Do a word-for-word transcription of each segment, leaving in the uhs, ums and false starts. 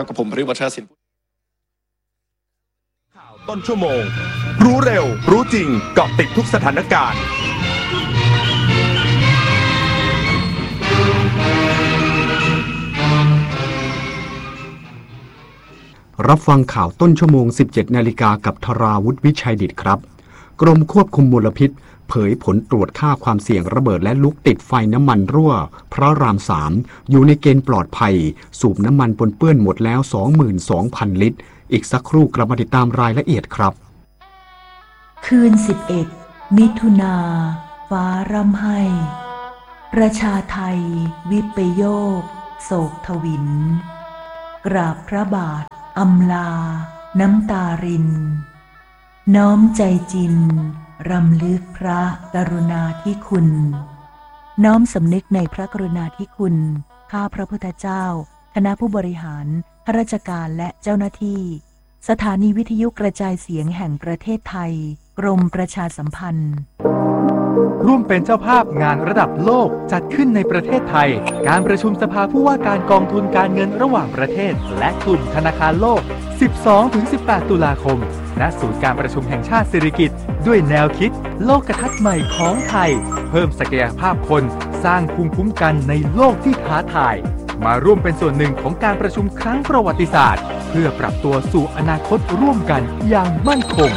ครับกับผมพฤวัชรศิลป์ข่าวต้นชั่วโมงรู้เร็วรู้จริงเกาะติดทุกสถานการณ์รับฟังข่าวต้นชั่วโมง สิบเจ็ดนาฬิกากับธราวุฒิวิชัยดิษฐ์ครับกรมควบคุมมลพิษเผยผลตรวจค่าความเสี่ยงระเบิดและลุกติดไฟน้ำมันรั่วพระรามสามอยู่ในเกณฑ์ปลอดภัยสูบน้ำมันปนเปื้อนหมดแล้ว สองหมื่นสองพัน ลิตรอีกสักครู่กลับมาติดตามรายละเอียดครับคืนสิบเอ็ดมิถุนาฟ้าร่ำไห้ประชาไทยวิปโยคโศกทวินกราบพระบาทอำลาน้ำตารินน้อมใจจินรำลึกพระกรุณาธิคุณน้อมสำนึกในพระกรุณาธิคุณข้าพระพุทธเจ้าคณะผู้บริหารข้าราชการและเจ้าหน้าที่สถานีวิทยุกระจายเสียงแห่งประเทศไทยกรมประชาสัมพันธ์ร่วมเป็นเจ้าภาพงานระดับโลกจัดขึ้นในประเทศไทยการประชุมสภาผู้ว่าการกองทุนการเงินระหว่างประเทศและกลุ่มธนาคารโลก สิบสองถึงสิบแปด ตุลาคมณศูนย์การประชุมแห่งชาติสิริกิติ์ด้วยแนวคิดโลกทัศน์ใหม่ของไทยเพิ่มศักยภาพคนสร้างภูมิคุ้มกันในโลกที่ท้าทายมาร่วมเป็นส่วนหนึ่งของการประชุมครั้งประวัติศาสตร์เพื่อปรับตัวสู่อนาคตร่วมกันอย่างมั่นคง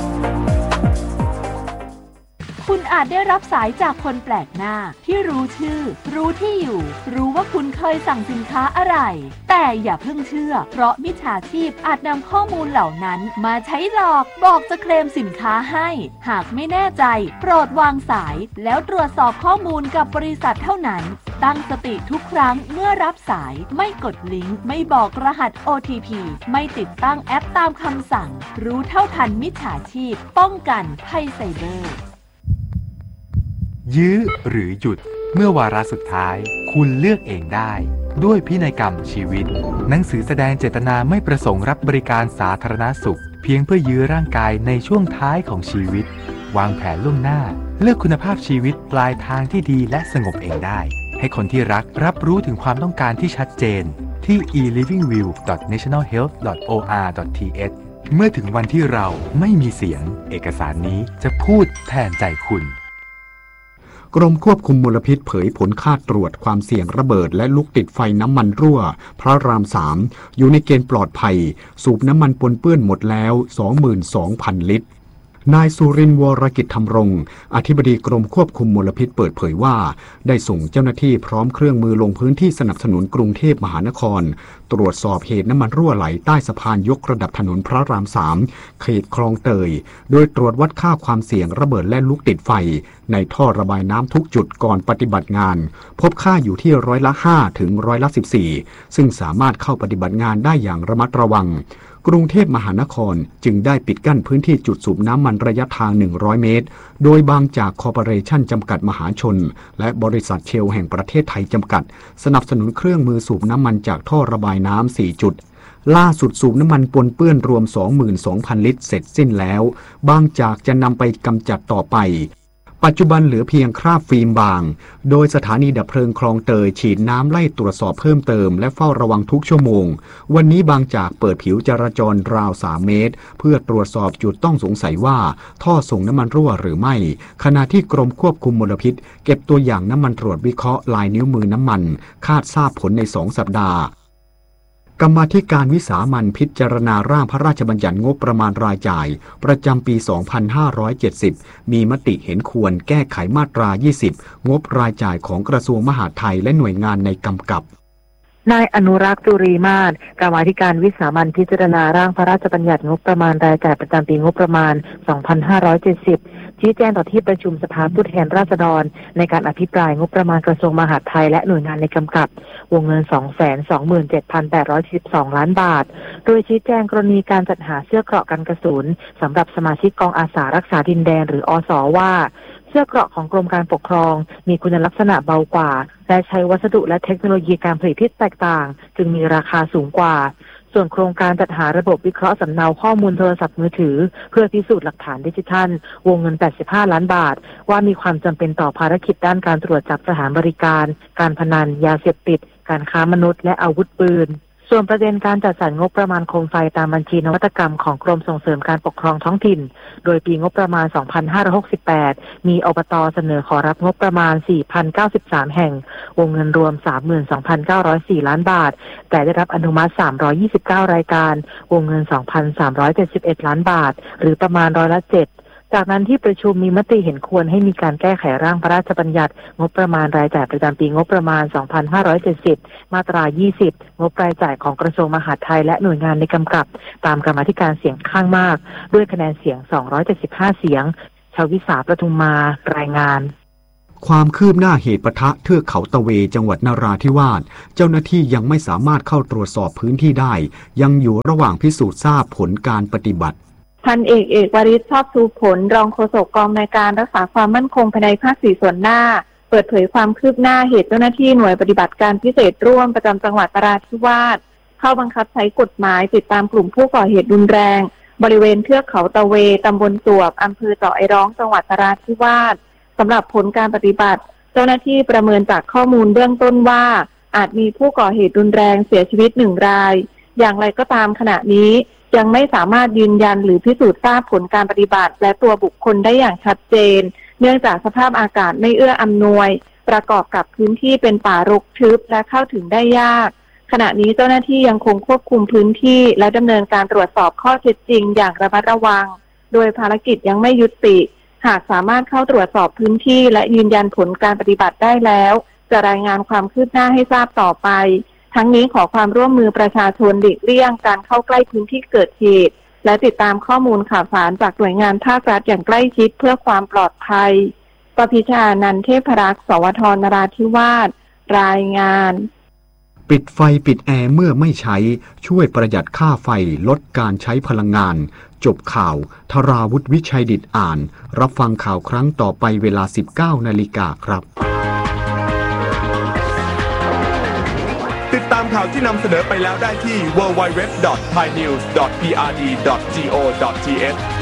คุณอาจได้รับสายจากคนแปลกหน้าที่รู้ชื่อรู้ที่อยู่รู้ว่าคุณเคยสั่งสินค้าอะไรแต่อย่าเพิ่งเชื่อเพราะมิจฉาชีพอาจนำข้อมูลเหล่านั้นมาใช้หลอกบอกจะเคลมสินค้าให้หากไม่แน่ใจโปรดวางสายแล้วตรวจสอบข้อมูลกับบริษัทเท่านั้นตั้งสติทุกครั้งเมื่อรับสายไม่กดลิงก์ไม่บอกรหัส โอ ที พี ไม่ติดตั้งแอปตามคำสั่งรู้เท่าทันมิจฉาชีพป้องกันภัยไซเบอร์ยื้อหรือหยุดเมื่อวาระสุดท้ายคุณเลือกเองได้ด้วยพินัยกรรมชีวิตหนังสือแสดงเจตนาไม่ประสงค์รับบริการสาธารณสุขเพียงเพื่อยื้อร่างกายในช่วงท้ายของชีวิตวางแผนล่วงหน้าเลือกคุณภาพชีวิตปลายทางที่ดีและสงบเองได้ให้คนที่รักรับรู้ถึงความต้องการที่ชัดเจนที่ อี ลิฟวิ่งวิว ดอท เนชั่นแนล เฮลท์ ดอท โอ อาร์ ดอท ที เอช เมื่อถึงวันที่เราไม่มีเสียงเอกสารนี้จะพูดแทนใจคุณกรมควบคุมมลพิษเผยผลค่าตรวจความเสี่ยงระเบิดและลุกติดไฟน้ำมันรั่วพระรามสามอยู่ในเกณฑ์ปลอดภัยสูบน้ำมันปนเปื้อนหมดแล้ว สองหมื่นสองพัน ลิตรนายสุรินทร์วรกิจธรรมรงค์อธิบดีกรมควบคุมมลพิษเปิดเผยว่าได้ส่งเจ้าหน้าที่พร้อมเครื่องมือลงพื้นที่สนับสนุนกรุงเทพมหานครตรวจสอบเหตุน้ำมันรั่วไหลใต้สะพานยกระดับถนนพระรามสามเขตคลองเตยโดยตรวจวัดค่าความเสี่ยงระเบิดและลุกติดไฟในท่อระบายน้ำทุกจุดก่อนปฏิบัติงานพบค่าอยู่ที่ร้อยละห้าถึงร้อยละสิบสี่ซึ่งสามารถเข้าปฏิบัติงานได้อย่างระมัดระวังกรุงเทพมหานครจึงได้ปิดกั้นพื้นที่จุดสูบน้ำมันระยะทางหนึ่งร้อยเมตรโดยบางจากคอร์ปอเรชั่นจำกัดมหาชนและบริษัทเชลแห่งประเทศไทยจำกัดสนับสนุนเครื่องมือสูบน้ำมันจากท่อระบายน้ำสี่จุดล่าสุดสูบน้ำมันปนเปื้อนรวม สองหมื่นสองพัน ลิตรเสร็จสิ้นแล้วบางจากจะนำไปกำจัดต่อไปปัจจุบันเหลือเพียงคราบฟิล์มบางโดยสถานีดับเพลิงคลองเตยฉีดน้ำไล่ตรวจสอบเพิ่มเติมและเฝ้าระวังทุกชั่วโมงวันนี้บางจากเปิดผิวจราจรราวสามเมตรเพื่อตรวจสอบจุดต้องสงสัยว่าท่อส่งน้ำมันรั่วหรือไม่ขณะที่กรมควบคุมมลพิษเก็บตัวอย่างน้ำมันตรวจวิเคราะห์ลายนิ้วมือน้ำมันคาดทราบผลในสองสัปดาห์กรรมาธิการวิสามัญพิจารณาร่างพระราชบัญญัติงบประมาณรายจ่ายประจำปี สองพันห้าร้อยเจ็ดสิบ มีมติเห็นควรแก้ไขมาตรา ยี่สิบ งบรายจ่ายของกระทรวงมหาดไทยและหน่วยงานในกำกับนายอนุรักษ์ จุรีมาศกรรมาธิการวิสามัญพิจารณาร่างพระราชบัญญัติงบประมาณรายจ่ายประจำปีงบประมาณ สองพันห้าร้อยเจ็ดสิบ ชี้แจงต่อที่ประชุมสภาผู้แทนราษฎรในการอภิปรายงบประมาณกระทรวงมหาดไทยและหน่วยงานในกำกับวงเงิน สองแสนสองหมื่นเจ็ดพันแปดร้อยสิบสอง ล้านบาทโดยชี้แจงกรณีการจัดหาเสื้อเกราะกันกระสุนสำหรับสมาชิกกองอาสารักษาดินแดนหรืออส.ว่าเสื้อเกราะของกรมการปกครองมีคุณลักษณะเบากว่าและใช้วัสดุและเทคโนโลยีการผลิตที่แตกต่างจึงมีราคาสูงกว่าส่วนโครงการจัดหาระบบวิเคราะห์สำเนาข้อมูลโทรศัพท์มือถือเพื่อพิสูจน์หลักฐานดิจิทัลวงเงินแปดสิบห้าล้านบาทว่ามีความจำเป็นต่อภารกิจด้านการตรวจจับสถานบริการการพนันยาเสพติดการค้ามนุษย์และอาวุธปืน ฉส่วนประเด็นการจัดสรรงบประมาณโคมไฟตามบัญชีนวัตกรรมของกรมส่งเสริมการปกครองท้องถิ่นโดยปีงบประมาณ สองพันห้าร้อยหกสิบแปด มีอบต.เสนอขอรับงบประมาณ สี่พันเก้าสิบสาม แห่งวงเงินรวม สามหมื่นสองพันเก้าร้อยสี่ ล้านบาทแต่ได้รับอนุมัติ สามร้อยยี่สิบเก้า รายการวงเงิน สองพันสามร้อยเจ็ดสิบเอ็ด ล้านบาทหรือประมาณร้อยละเจ็ดจากนั้นที่ประชุมมีมติเห็นควรให้มีการแก้ไขร่างพระราชบัญญัติงบประมาณรายจ่ายประจำปีงบประมาณ สองพันห้าร้อยเจ็ดสิบ มาตรา ยี่สิบ งบรายจ่ายของกระทรวงมหาดไทยและหน่วยงานในกำกับตามกรรมาธิการเสียงข้างมากด้วยคะแนนเสียง สองร้อยเจ็ดสิบห้า เสียงชวิสาประทุมมารายงานความคืบหน้าเหตุปะทะเทือกเขาตะเวจังหวัดนราธิวาสเจ้าหน้าที่ยังไม่สามารถเข้าตรวจสอบพื้นที่ได้ยังอยู่ระหว่างพิสูจน์ทราบผลการปฏิบัติพันเอกเอกวริศชอบชูผลรองโฆษกกองในการรักษาความมั่นคงภายในภาคสี่ส่วนหน้าเปิดเผยความคืบหน้าเหตุเจ้าหน้าที่หน่วยปฏิบัติการพิเศษร่วมประจำจังหวัดนราธิวาสเข้าบังคับใช้กฎหมายติดตามกลุ่มผู้ก่อเหตุรุนแรงบริเวณเทือกเขาตะเวตำบลสวบอำเภอเจาะไอร้องจังหวัดนราธิวาสสำหรับผลการปฏิบัติเจ้าหน้าที่ประเมินจากข้อมูลเบื้องต้นว่าอาจมีผู้ก่อเหตุรุนแรงเสียชีวิตหนึ่งรายอย่างไรก็ตามขณะนี้ยังไม่สามารถยืนยันหรือพิสูจน์ทราบผลการปฏิบัติและตัวบุคคลได้อย่างชัดเจนเนื่องจากสภาพอากาศไม่เอื้ออำนวยประกอบกับพื้นที่เป็นป่ารกทึบและเข้าถึงได้ยากขณะนี้เจ้าหน้าที่ยังคงควบคุมพื้นที่และดำเนินการตรวจสอบข้อเท็จจริงอย่างระมัดระวังโดยภารกิจยังไม่ยุติหากสามารถเข้าตรวจสอบพื้นที่และยืนยันผลการปฏิบัติได้แล้วจะรายงานความคืบหน้าให้ทราบต่อไปทั้งนี้ขอความร่วมมือประชาชนหลีกเลี่ยงการเข้าใกล้พื้นที่เกิดเหตุและติดตามข้อมูลข่าวสารจากหน่วยงานภาครัฐอย่างใกล้ชิดเพื่อความปลอดภัยปพิชานันเทพรักษ์สวทนราธิวาสรายงานปิดไฟปิดแอร์เมื่อไม่ใช้ช่วยประหยัดค่าไฟลดการใช้พลังงานจบข่าวธราวุฒิวิชัยดิษฐ์อ่านรับฟังข่าวครั้งต่อไปเวลา สิบเก้า นาฬิกาครับติดตามข่าวที่นำเสนอไปแล้วได้ที่ ดับเบิลยู ดับเบิลยู ดับเบิลยู ดอท ไทยนิวส์ ดอท พี อาร์ ดี ดอท จี โอ ดอท ที เอช